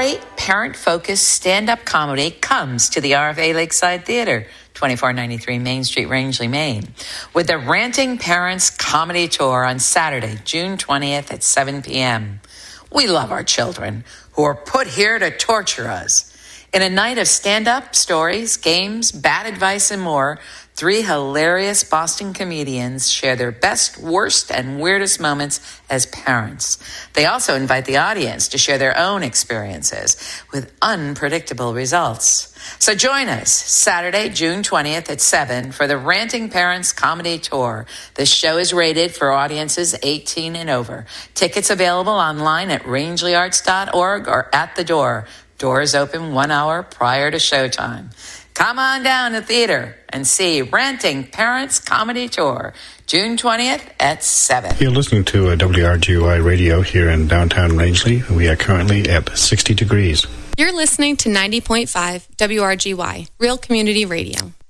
great parent-focused stand-up comedy comes to the RFA Lakeside Theater, 2493 Main Street, Rangeley, Maine, with the Ranting Parents Comedy Tour on Saturday, June 20th at 7 p.m. We love our children, who are put here to torture us. In a night of stand-up, stories, games, bad advice, and more, 3 hilarious Boston comedians share their best, worst, and weirdest moments as parents. They also invite the audience to share their own experiences with unpredictable results. So join us Saturday, June 20th at 7 for the Ranting Parents Comedy Tour. The show is rated for audiences 18 and over. Tickets available online at rangeleyarts.org or at the door. Doors open 1 hour prior to showtime. Come on down to theater and see Ranting Parents Comedy Tour, June 20th at 7. You're listening to WRGY Radio here in downtown Rangeley. We are currently at 60 degrees. You're listening to 90.5 WRGY, Real Community Radio.